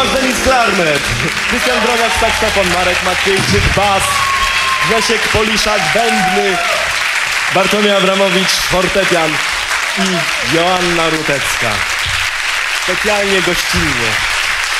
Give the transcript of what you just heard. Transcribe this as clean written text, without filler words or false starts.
Tomasz Denis klarnet, Krystian Droniak saksofon, Marek Maciejczyk bas, Grzesiek Poliszak bębny, Bartłomiej Abramowicz fortepian i Joanna Rutecka. Specjalnie gościnnie.